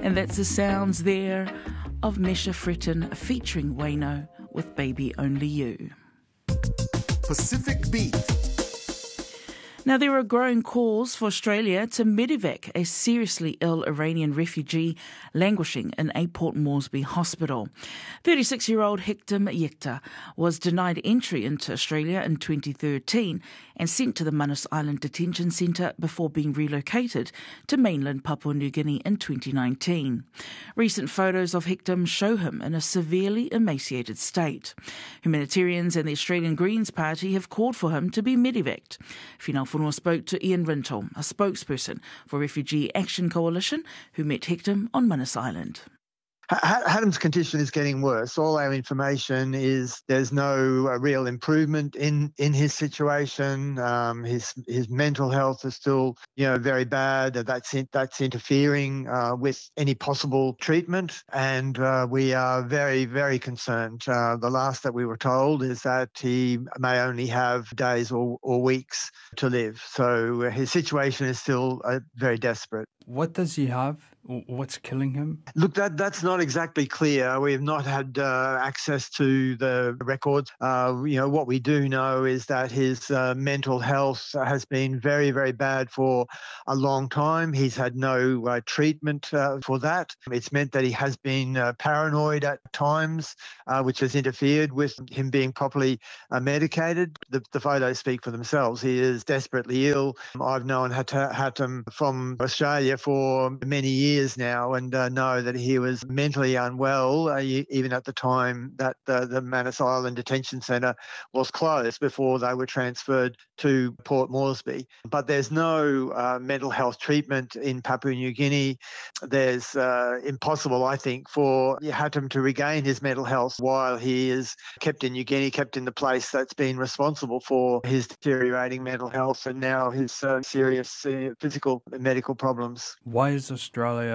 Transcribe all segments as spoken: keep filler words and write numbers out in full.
And that's the sounds there of Mesha Fretton featuring Wayno with Baby Only You. Pacific Beat. Now, there are growing calls for Australia to medevac a seriously ill Iranian refugee languishing in a Port Moresby hospital. thirty-six-year-old Hiktam Yekta was denied entry into Australia in twenty thirteen and sent to the Manus Island Detention Centre before being relocated to mainland Papua New Guinea in twenty nineteen. Recent photos of Hiktam show him in a severely emaciated state. Humanitarians and the Australian Greens Party have called for him to be medevaced. Finau Whenua spoke to Ian Rintoul, a spokesperson for Refugee Action Coalition, who met Hiktam on Manus Island. Hadam's condition is getting worse. All our information is there's no uh, real improvement in, in his situation. Um, his his mental health is still, you know, very bad. That's in, that's interfering uh, with any possible treatment, and uh, we are very very concerned. Uh, the last that we were told is that he may only have days or, or weeks to live. So uh, his situation is still uh, very desperate. What does he have? What's killing him? Look, that that's not exactly clear. We have not had uh, access to the records. Uh, you know, what we do know is that his uh, mental health has been very, very bad for a long time. He's had no uh, treatment uh, for that. It's meant that he has been uh, paranoid at times, uh, which has interfered with him being properly uh, medicated. The, the photos speak for themselves. He is desperately ill. I've known Hatem from Australia for many years now, and uh, know that he was mentally unwell uh, even at the time that uh, the Manus Island Detention Centre was closed before they were transferred to Port Moresby. But there's no uh, mental health treatment in Papua New Guinea. There's uh, impossible, I think, for Hatem to regain his mental health while he is kept in New Guinea, kept in the place that's been responsible for his deteriorating mental health and now his uh, serious uh, physical and medical problems. Why is Australia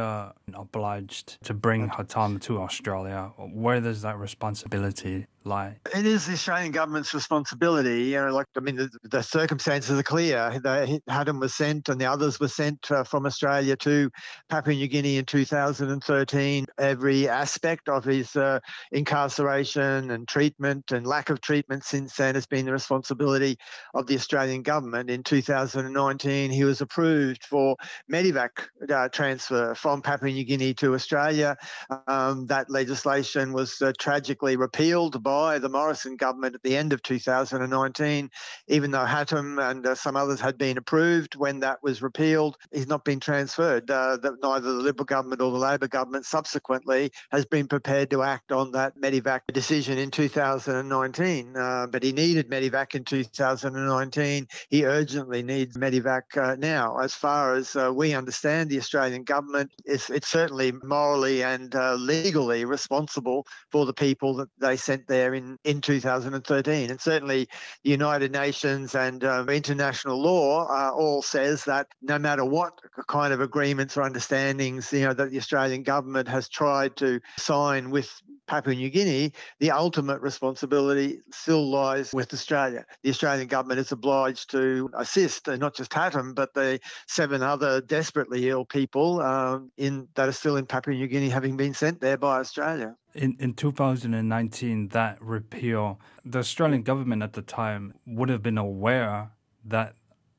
obliged to bring Hatem to Australia? Where does that responsibility lie? It is the Australian government's responsibility. You know, like, I mean, the, the circumstances are clear. The, Hatem was sent and the others were sent uh, from Australia to Papua New Guinea in two thousand thirteen. Every aspect of his uh, incarceration and treatment and lack of treatment since then has been the responsibility of the Australian government. In two thousand nineteen, he was approved for medevac uh, transfer from Papua New Guinea to Australia. Um, that legislation was uh, tragically repealed by the Morrison government at the end of two thousand nineteen. Even though Hatem and uh, some others had been approved when that was repealed, he's not been transferred. Uh, the, neither the Liberal government or the Labor government subsequently has been prepared to act on that medevac decision in two thousand nineteen. Uh, but he needed medevac in two thousand nineteen. He urgently needs medevac uh, now. As far as uh, we understand, the Australian government is it's certainly morally and uh, legally responsible for the people that they sent there in, in two thousand thirteen. And certainly the United Nations and uh, international law uh, all says that no matter what kind of agreements or understandings, you know, that the Australian government has tried to sign with Papua New Guinea, the ultimate responsibility still lies with Australia. The Australian government is obliged to assist, uh, not just Hatem, but the seven other desperately ill people um, in that are still in Papua New Guinea, having been sent there by Australia. In in two thousand nineteen, that repeal, the Australian government at the time would have been aware that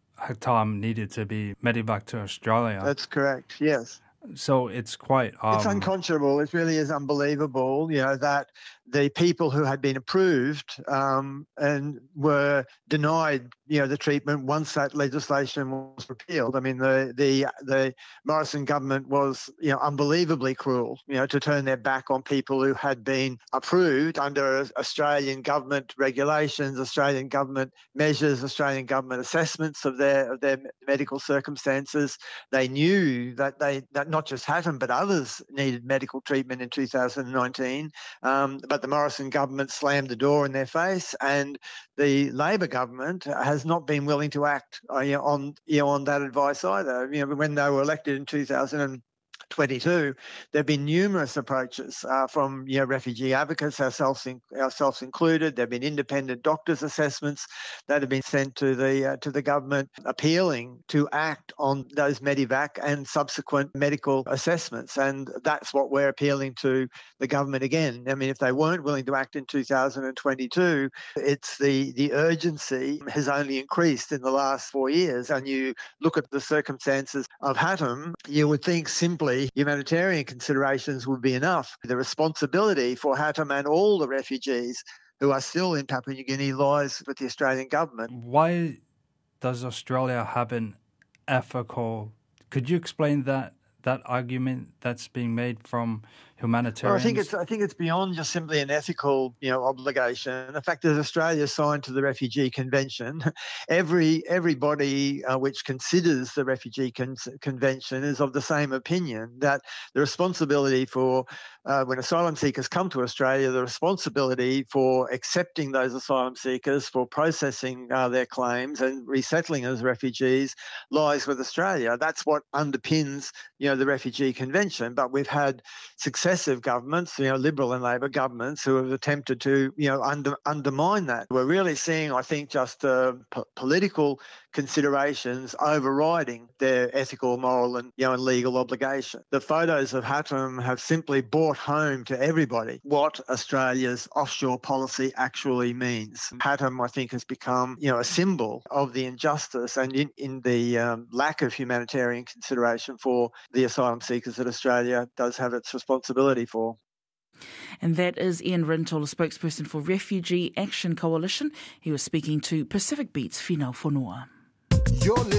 Hatem needed to be medevac to Australia. That's correct, yes. So it's quite... Um, it's unconscionable. It really is unbelievable, you know, that the people who had been approved um, and were denied, you know, the treatment once that legislation was repealed. I mean, the the the Morrison government was, you know, unbelievably cruel, you know, to turn their back on people who had been approved under Australian government regulations, Australian government measures, Australian government assessments of their of their medical circumstances. They knew that they that not just Hatem but others needed medical treatment in two thousand nineteen, um, but the Morrison government slammed the door in their face, and the Labor government has not been willing to act uh, you know, on you know on that advice either. You know, when they were elected in two thousand twenty-two, there have been numerous approaches uh, from you know, refugee advocates, ourselves, in, ourselves included. There have been independent doctors' assessments that have been sent to the uh, to the government, appealing to act on those Medivac and subsequent medical assessments. And that's what we're appealing to the government again. I mean, if they weren't willing to act in two thousand twenty-two, it's the, the urgency has only increased in the last four years. And you look at the circumstances of Hatem, you would think simply humanitarian considerations would be enough. The responsibility for Hatem and all the refugees who are still in Papua New Guinea lies with the Australian government. Why does Australia have an ethical... Could you explain that that argument that's being made from humanitarians? Well, I think it's I think it's beyond just simply an ethical, you know, obligation. The fact that Australia signed to the Refugee Convention, every everybody uh, which considers the Refugee Con- Convention is of the same opinion that the responsibility for uh, when asylum seekers come to Australia, the responsibility for accepting those asylum seekers, for processing uh, their claims and resettling as refugees lies with Australia. That's what underpins, you know, the Refugee Convention. But we've had successive governments, you know, Liberal and Labor governments, who have attempted to, you know, under, undermine that. We're really seeing, I think, just uh, p- political considerations overriding their ethical, moral, and you know, and legal obligation. The photos of Hatem have simply brought home to everybody what Australia's offshore policy actually means. Hatem, I think, has become, you know, a symbol of the injustice and in, in the um, lack of humanitarian consideration for the asylum seekers that Australia does have its responsibility for. And that is Ian Rintoul, a spokesperson for Refugee Action Coalition. He was speaking to Pacific Beat's Finau Fonua. You're